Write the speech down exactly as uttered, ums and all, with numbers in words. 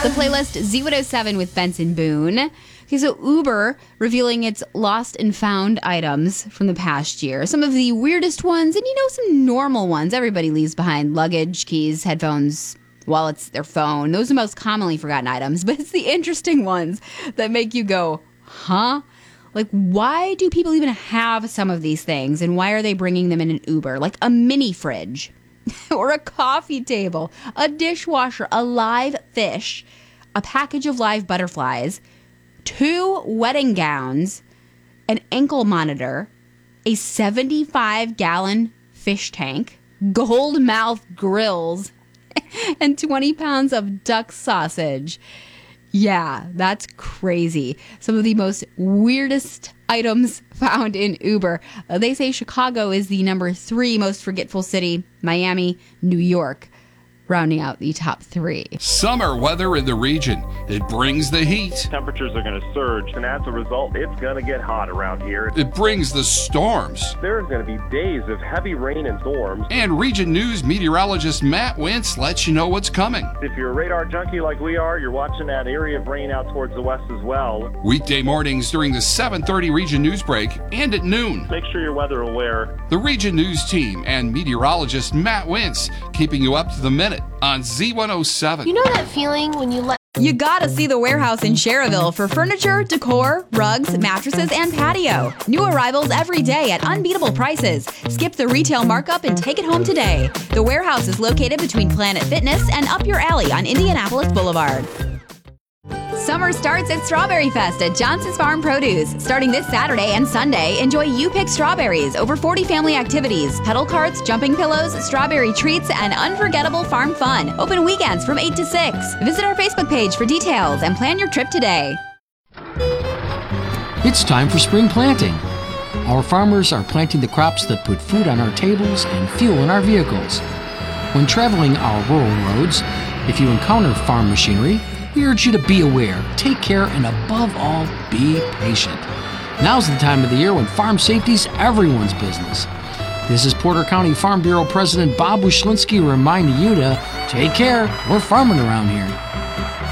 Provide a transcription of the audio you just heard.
The playlist Z one oh seven with Benson Boone. Okay, so Uber revealing its lost and found items from the past year. Some of the weirdest ones and, you know, some normal ones. Everybody leaves behind luggage, keys, headphones, wallets, their phone. Those are the most commonly forgotten items, but it's the interesting ones that make you go, huh? Like, why do people even have some of these things, and why are they bringing them in an Uber? Like a mini fridge or a coffee table, a dishwasher, a live fish, a package of live butterflies, two wedding gowns, an ankle monitor, a seventy-five gallon fish tank, gold mouth grills, and twenty pounds of duck sausage. Yeah, that's crazy. Some of the most weirdest items found in Uber. Uh, they say Chicago is the number three most forgetful city. Miami, New York, rounding out the top three. Summer weather in the region. It brings the heat. Temperatures are going to surge, and as a result, it's going to get hot around here. It brings the storms. There's going to be days of heavy rain and storms. And Region News meteorologist Matt Wentz lets you know what's coming. If you're a radar junkie like we are, you're watching that area of rain out towards the west as well. Weekday mornings during the seven thirty Region News break and at noon. Make sure you're weather aware. The Region News team and meteorologist Matt Wentz keeping you up to the minute on Z one oh seven. You know that feeling when you let... You gotta see the warehouse in Cherville for furniture, decor, rugs, mattresses, and patio. New arrivals every day at unbeatable prices. Skip the retail markup and take it home today. The warehouse is located between Planet Fitness and Up Your Alley on Indianapolis Boulevard. Summer starts at Strawberry Fest at Johnson's Farm Produce. Starting this Saturday and Sunday, enjoy You Pick Strawberries, over forty family activities, pedal carts, jumping pillows, strawberry treats, and unforgettable farm fun. Open weekends from eight to six. Visit our Facebook page for details and plan your trip today. It's time for spring planting. Our farmers are planting the crops that put food on our tables and fuel in our vehicles. When traveling our rural roads, if you encounter farm machinery, we urge you to be aware, take care, and above all, be patient. Now's the time of the year when farm safety's everyone's business. This is Porter County Farm Bureau President Bob Wyszynski reminding you to take care. We're farming around here.